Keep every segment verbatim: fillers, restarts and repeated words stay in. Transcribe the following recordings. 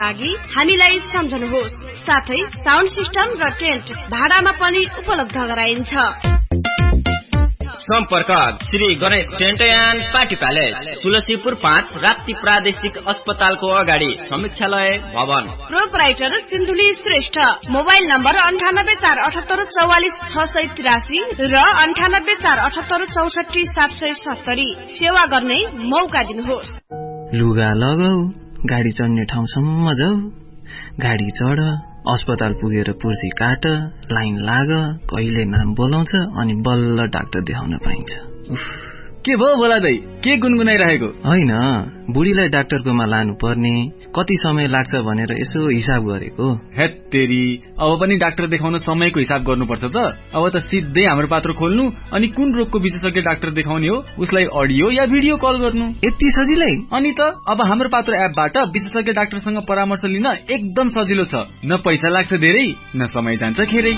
लागि हामीलाई सम्झनुहोस्। साथै साउन्ड सिस्टम र टेन्ट भाडामा पनि उपलब्ध गराइन्छ। सम्पर्क Shri Ganesh tent and party palace, Tulsipur पाँच, राप्ती प्रादेशिक अस्पतालको अगाडि, समीक्षालय भवन। Proprietor Sindhuli Shrestha. Mobile number अन्ठानब्बे चार अठहत्तर चौवालिस छ सय तिरासी र अन्ठानब्बे चार अठहत्तर चौसठी सात सय सत्तरी। सेवा गर्ने मौका दिनुहोस्। लुगा लगाऊ, गाडी चढ्ने ठाउँसम्म जाऊ, गाडी चढ, अस्पताल पुगेर पुर्जी काट, लाइन लाग, कहिले नाम बोलाउँछ अनि बल्ल डाक्टर देखाउन पाइन्छ। उफ, के भयो बोला दाइ? के गुनगुनाइरहेको? होइन, बुढीलाई डाक्टरकोमा लानु पर्ने, कति समय लाग्छ भनेर यसो हिसाब गरेको। हेत तेरी, अब पनि डाक्टर देखाउन समयको हिसाब गर्नुपर्छ त। अब त सिधै हाम्रो पात्र खोल्नु अनि कुन रोगको विशेषज्ञ डाक्टर देखाउने हो उसलाई अडियो या भिडियो कल गर्नु। यति सजिलै? अनि त अब हाम्रो पात्र एपबाट विशेषज्ञ डाक्टरसँग परामर्श लिन एकदम सजिलो छ। न पैसा लाग्छ धेरै, न समय जान्छ खेरै।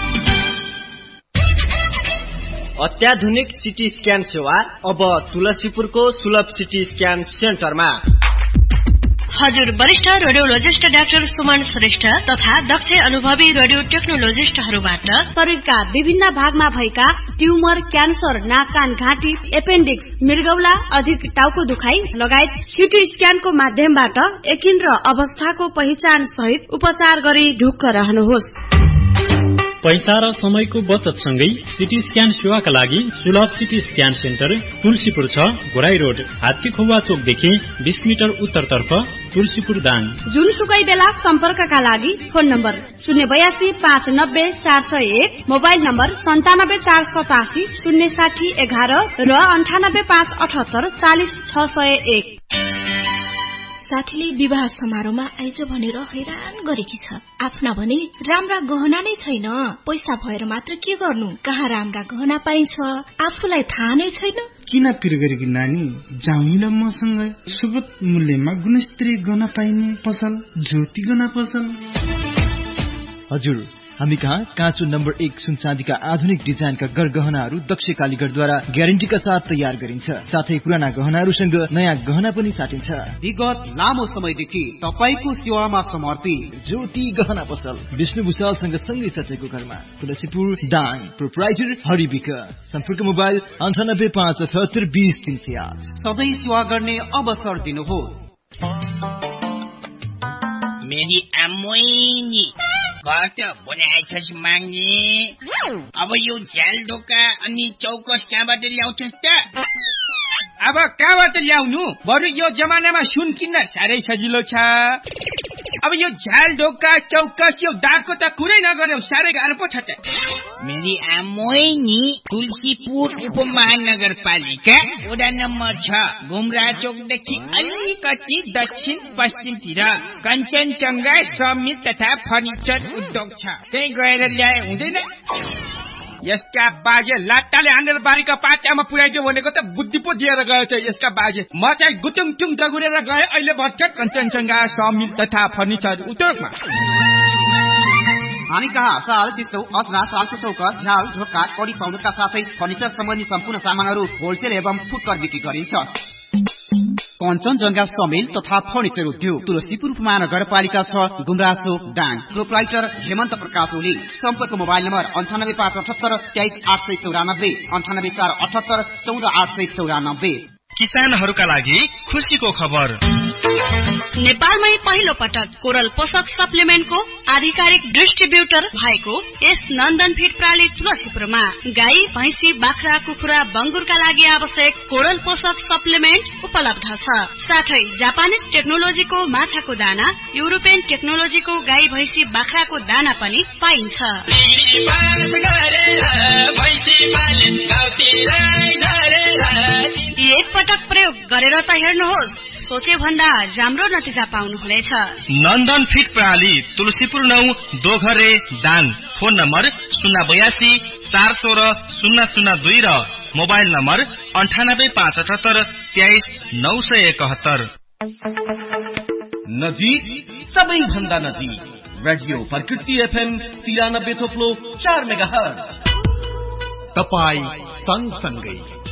अत्याधुनिक सिटी स्क्यान सेवा अब तुलसीपुरको सुलभ सिटी स्क्यान सेन्टरमा। हजुर वरिष्ठ रेडियोलोजिस्ट डाक्टर सुमन श्रेष्ठ तथा दक्ष अनुभवी रेडियो टेक्नोलोजिस्टहरूबाट शरीरका विभिन्न भागमा भएका ट्युमर, क्यान्सर, नाक कान घाँटी, एपेन्डिक्स, मृगौला, अधिक टाउको दुखाइ लगायत सिटी स्क्यानको माध्यमबाट यकिन र अवस्थाको पहिचान सहित उपचार गरी ढुक्क रहनुहोस्। पैसा र समयको बचत सँगै सिटी स्क्यान सेवाका लागि सुलभ सिटी स्क्यान सेन्टर तुलसीपुर छ, घोडाई रोड, हात्तीखौवा चोकदेखि बीस मिटर उत्तरतर्फ, तुलसीपुर दाङ। जुनसुकै बेला सम्पर्कका लागि फोन नम्बर शून्य बयासी पाँच नब्बे चार सय एक, मोबाइल नम्बर सन्तानब्बे चार सतासी शून्य साठी एघार र अन्ठानब्बे पाँच अठहत्तर चालिस छ सय एक। साथीले विवाह समारोहमा आइज भनेर हैरान गरेकी छ। आफ्ना भने राम्रा गहना नै छैन। पैसा भएर मात्र के गर्नु? कहाँ राम्रा गहना पाइन्छ आफूलाई थाहा नै छैन। किन पिर गरेकी नानी? जाउँ मसँग सुगत मूल्यमा गुणस्तरीय गहना पाइने पसल ज्योति गहना पसल। हजुर, हामी कहाँ काँचो नम्बर एक सुन चाँदीका आधुनिक डिजाइनका गरगहनाहरू दक्ष कालीगढद्वारा ग्यारेन्टीका साथ तयार गरिन्छ। साथै पुराना गहनाहरूसँग नयाँ गहना पनि साटिन्छ। विगत लामो समयदेखि तपाईको सेवामा समर्पित ज्योति गहना पसल, विष्णु भूषालसँग सँगै सचेको घरमा, तुलसीपुर दाङ। प्रोपराइटर हरिविक। सम्पर्क मोबाइल अन्ठानब्बे पाँच अठहत्तर बीस तीन सय आठ। सधैँ सेवा गर्ने अवसर दिनुहोस्। मेरी आमोइनी घट बनाएछस् माग्ने। अब यो झ्याल ढोका अनि चौकस कहाँबाट ल्याउँछस् त? अब कहाँबाट ल्याउनु? बरु यो जमानामा सुन किन्न साह्रै सजिलो छ। अब यो झ्याल ढोका चौकस यो दागको त कुरै नगर्यो, साह्रै गाह्रो पो छ त। मेरी आमोइनी तुलसीपुर उपमहानगरपालिका वडा नम्बर छ, घुमरा चोकदेखि अलिकति दक्षिण पश्चिमतिर कञ्चनजङ्घा समित तथा फर्निचर उद्योग छ। त्यही गएर ल्याए हुँदैन? यसका बाजे लाट्टाले हानेर बारीका पात्यामा पुर्याइदियो भनेको त बुद्धि पो दिएर गयो त यसका बाजे। म चाहिँ गुटुङ टुङ दगुरेर गए अहिले भर्खर कञ्चनजङ्घा समिल तथा फर्निचर उद्योगमा। हामी कहाँ साल सिसौ असना सालको चौका झ्याल ढोका कडी पाउनुका साथै फर्निचर सम्बन्धी सम्पूर्ण सामानहरू होलसेल एवं फुटकर बिक्री गरिन्छ। कञ्चनजङ्घा समेल तथा फर्निचर उद्योग, तुलसीपुर उपमहानगरपालिका छ, गुमरासो दाङ। प्रोपराइटर हेमन्त प्रकाश ओली। सम्पर्क मोबाइल नम्बर अन्ठानब्बे पाँच अठहत्तर तेइस आठ सय चौरानब्बे, अन्ठानब्बे चार अठहत्तर चौध आठ सय चौरानब्बे। किसानहरूका लागि खुसीको खबर। नेपालमै पहिलो पटक कोरल पोषक सप्लिमेन्टको आधिकारिक डिस्ट्रिब्युटर भएको यस नन्दन फिड प्राली तुलसीपुरमा गाई, भैँसी, बाख्रा, कुखुरा, बङ्गुरका लागि आवश्यक कोरल पोषक सप्लिमेन्ट उपलब्ध छ। साथै जापानिज टेक्नोलोजीको माछाको दाना, युरोपियन टेक्नोलोजीको गाई, भैँसी, बाख्राको दाना पनि पाइन्छ। एक पटक प्रयोग गरेर त हेर्नुहोस्, सोचे भन्दा राम्रो नतिजा पाउनुहुनेछ। नन्दन फिड प्रणाली तुलसीपुर नौ दोघरे दाङ। फोन नम्बर शून्य बयासी चार सोह्र शून्य शून्य दुई र मोबाइल नम्बर अन्ठानब्बे पाँच अठहत्तर तेइस नौ सय एकहत्तर। नजिक सबैभन्दा नजिक रेडियो प्रकृति एफएम तिरानब्बे थोप्लो चार मेगा हर्ज। तपाई सँगसँगै